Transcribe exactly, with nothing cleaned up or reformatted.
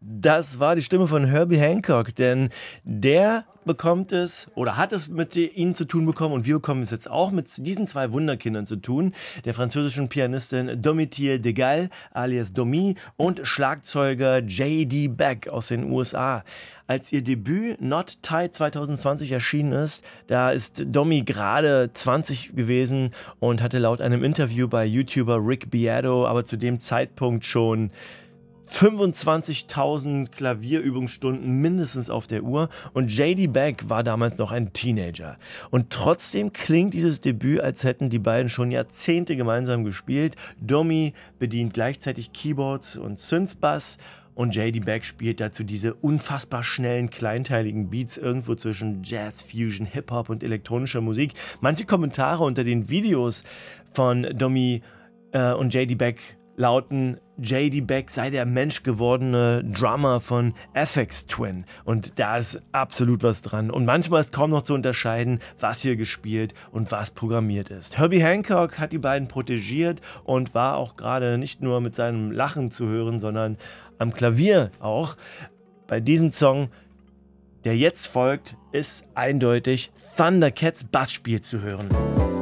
Das war die Stimme von Herbie Hancock, denn der bekommt es oder hat es mit ihnen zu tun bekommen und wir bekommen es jetzt auch mit diesen zwei Wunderkindern zu tun, der französischen Pianistin Domitille de Gall alias Domi und Schlagzeuger J D Beck aus den U S A. Als ihr Debüt Not Tied zwanzig zwanzig erschienen ist, da ist Domi gerade zwanzig gewesen und hatte laut einem Interview bei YouTuber Rick Beato aber zu dem Zeitpunkt schon fünfundzwanzigtausend Klavierübungsstunden mindestens auf der Uhr und J D Beck war damals noch ein Teenager. Und trotzdem klingt dieses Debüt, als hätten die beiden schon Jahrzehnte gemeinsam gespielt. Domi bedient gleichzeitig Keyboards und Synthbass und J D Beck spielt dazu diese unfassbar schnellen, kleinteiligen Beats irgendwo zwischen Jazz, Fusion, Hip-Hop und elektronischer Musik. Manche Kommentare unter den Videos von Domi äh, und J D Beck lauten, J D Beck sei der menschgewordene Drummer von Aphex Twin. Und da ist absolut was dran. Und manchmal ist kaum noch zu unterscheiden, was hier gespielt und was programmiert ist. Herbie Hancock hat die beiden protegiert und war auch gerade nicht nur mit seinem Lachen zu hören, sondern am Klavier auch. Bei diesem Song, der jetzt folgt, ist eindeutig Thundercats Bassspiel zu hören.